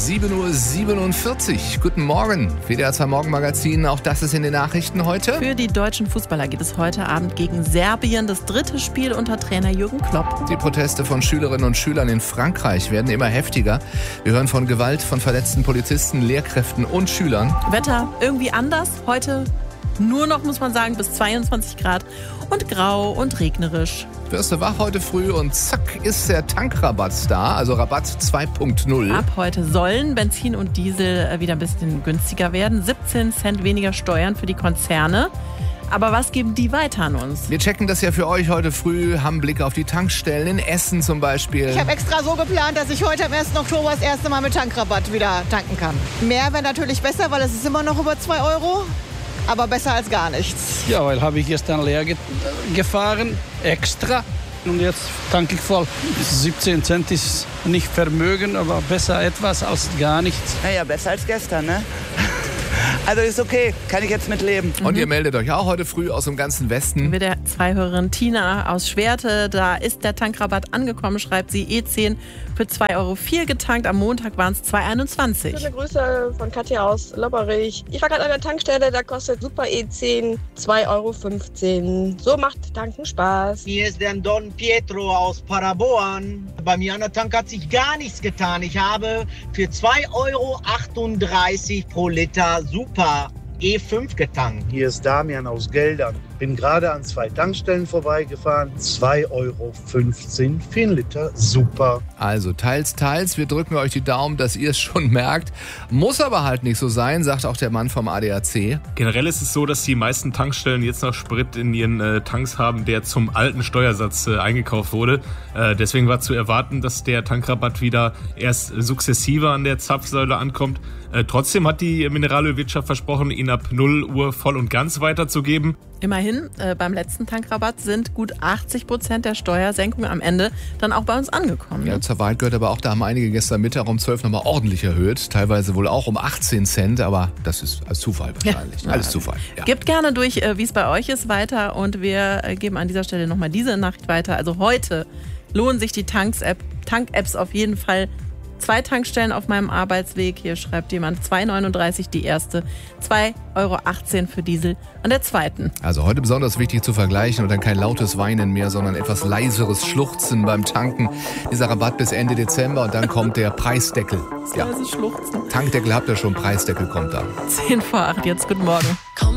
7:47 Uhr. Guten Morgen, WDR 2 Morgenmagazin. Auch das ist in den Nachrichten heute. Für die deutschen Fußballer geht es heute Abend gegen Serbien. Das 3. Spiel unter Trainer Jürgen Klopp. Die Proteste von Schülerinnen und Schülern in Frankreich werden immer heftiger. Wir hören von Gewalt von verletzten Polizisten, Lehrkräften und Schülern. Wetter irgendwie anders. Heute nur noch, muss man sagen, bis 22 Grad und grau und regnerisch. Wirst du wach heute früh und zack ist der Tankrabatt da, also Rabatt 2.0. Ab heute sollen Benzin und Diesel wieder ein bisschen günstiger werden. 17 Cent weniger Steuern für die Konzerne. Aber was geben die weiter an uns? Wir checken das ja für euch heute früh, haben Blick auf die Tankstellen in Essen zum Beispiel. Ich habe extra so geplant, dass ich heute am 1. Oktober das erste Mal mit Tankrabatt wieder tanken kann. Mehr wäre natürlich besser, weil es ist immer noch über 2 Euro. Aber besser als gar nichts. Ja, weil habe ich gestern leer gefahren, extra. Und jetzt tanke ich voll. 17 Cent ist nicht Vermögen, aber besser etwas als gar nichts. Naja, besser als gestern, ne? Also ist okay, kann ich jetzt mitleben. Und ihr meldet euch auch heute früh aus dem ganzen Westen. Mit der 2-Hörerin Tina aus Schwerte, da ist der Tankrabatt angekommen, schreibt sie. E10 für 2,04 Euro getankt, am Montag waren es 2,21 €. Schöne Grüße von Katja aus Lobberich. Ich war gerade an der Tankstelle, da kostet Super E10 2,15 €. So macht Tanken Spaß. Hier ist der Don Pietro aus Paraboan. Bei mir an der Tank hat sich gar nichts getan. Ich habe für 2,38 € pro Liter Super E5 getankt. Hier ist Damian aus Geldern. Bin gerade an 2 Tankstellen vorbeigefahren. 2,15 € für 1 Liter Super. Also teils. Wir drücken euch die Daumen, dass ihr es schon merkt. Muss aber halt nicht so sein, sagt auch der Mann vom ADAC. Generell ist es so, dass die meisten Tankstellen jetzt noch Sprit in ihren Tanks haben, der zum alten Steuersatz eingekauft wurde. Deswegen war zu erwarten, dass der Tankrabatt wieder erst sukzessive an der Zapfsäule ankommt. Trotzdem hat die Mineralölwirtschaft versprochen, ihn ab 0 Uhr voll und ganz weiterzugeben. Immerhin, beim letzten Tankrabatt sind gut 80% der Steuersenkung am Ende dann auch bei uns angekommen. Ja, zur Wahrheit gehört aber auch, da haben einige gestern Mittag um 12 nochmal ordentlich erhöht. Teilweise wohl auch um 18 Cent, aber das ist als Zufall wahrscheinlich. Ja. Alles Zufall. Ja. Gebt gerne durch, wie es bei euch ist, weiter und wir geben an dieser Stelle nochmal diese Nachricht weiter. Also heute lohnen sich die Tank-Apps auf jeden Fall. 2 Tankstellen auf meinem Arbeitsweg. Hier schreibt jemand 2,39 € die erste, 2,18 € für Diesel an der zweiten. Also heute besonders wichtig zu vergleichen und dann kein lautes Weinen mehr, sondern etwas leiseres Schluchzen beim Tanken. Dieser Rabatt bis Ende Dezember und dann kommt der Preisdeckel. Ja. Schluchzen. Tankdeckel habt ihr schon, Preisdeckel kommt dann. 10 vor 8, jetzt guten Morgen.